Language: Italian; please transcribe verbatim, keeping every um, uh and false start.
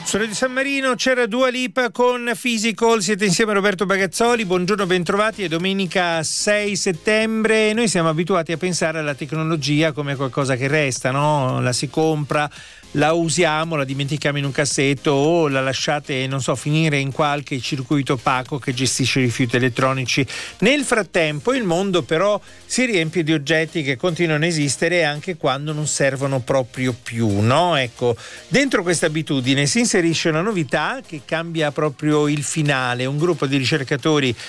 Su Radio San Marino c'era Dua Lipa con Physical, siete insieme a Roberto Bagazzoli, buongiorno, bentrovati, è domenica sei settembre. Noi siamo abituati a pensare alla tecnologia come qualcosa che resta, no? La si compra, la usiamo, la dimentichiamo in un cassetto o la lasciate, non so, finire in qualche circuito opaco che gestisce i rifiuti elettronici. Nel frattempo il mondo però si riempie di oggetti che continuano a esistere anche quando non servono proprio più, no? Ecco, dentro questa abitudine si inserisce una novità che cambia proprio il finale. Un gruppo di ricercatori